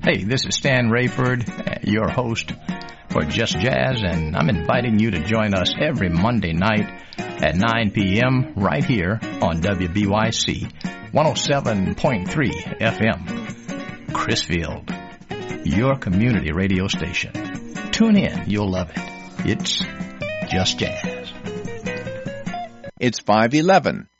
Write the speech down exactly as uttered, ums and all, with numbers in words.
Hey, this is Stan Rayford, your host for Just Jazz, and I'm inviting you to join us every Monday night at nine p.m. right here on W B Y C one oh seven point three F M. Chrisfield, your community radio station. Tune in, you'll love it. It's Just Jazz. It's five eleven.